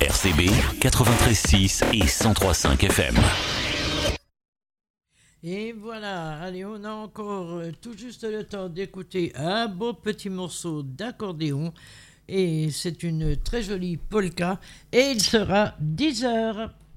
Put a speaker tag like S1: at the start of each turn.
S1: RCB 93.6 et 103.5 FM.
S2: Et voilà, allez, on a encore tout juste le temps d'écouter un beau petit morceau d'accordéon. Et c'est une très jolie polka. Et il sera 10 heures.